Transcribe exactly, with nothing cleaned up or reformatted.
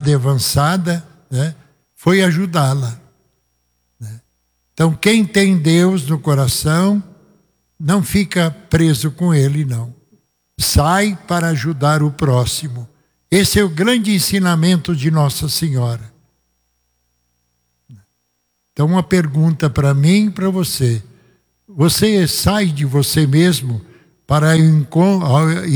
idade avançada, né, foi ajudá-la. Né? Então, quem tem Deus no coração, não fica preso com ele, não. Sai para ajudar o próximo. Esse é o grande ensinamento de Nossa Senhora. Então, uma pergunta para mim e para você. Você sai de você mesmo para